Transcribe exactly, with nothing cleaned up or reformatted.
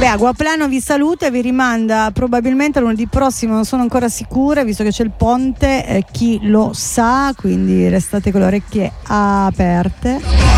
Acquaplano vi saluta e vi rimanda probabilmente a lunedì prossimo, non sono ancora sicura visto che c'è il ponte, eh, chi lo sa, quindi restate con le orecchie aperte.